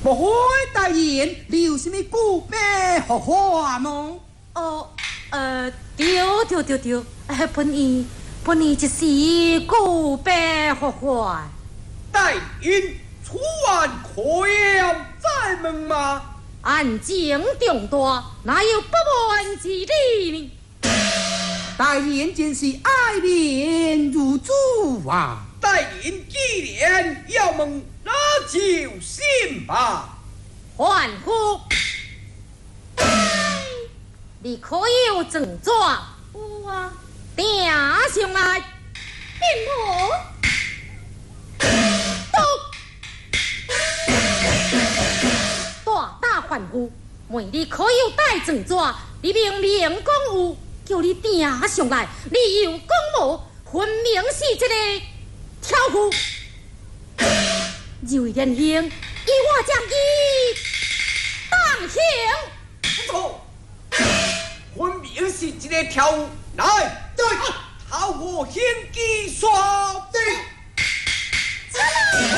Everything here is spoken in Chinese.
不会大人，你有什么古白好话吗？ 对，本意就是古白好话。 大人出案可要再问吗？ 案情重大，哪有不问之理呢？ 大人真是爱莲如珠啊！ 大人既然要问，那就信吧。 还夫，你可有证状？ 有啊， 定上来。 并无。 大大还夫，问你可有带证状？你明明讲有，叫你定上来，你又讲无，分明是一个挑夫。就连刑，依我将伊当刑。 不错，分明是一个挑来，对，朝我先计算。